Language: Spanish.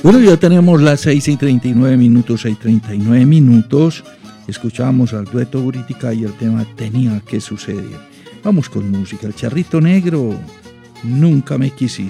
Bueno, ya tenemos las 6:39. Escuchamos al dueto Buritica y el tema Tenía que suceder. Vamos con música. El Charrito Negro, Nunca me quisiste.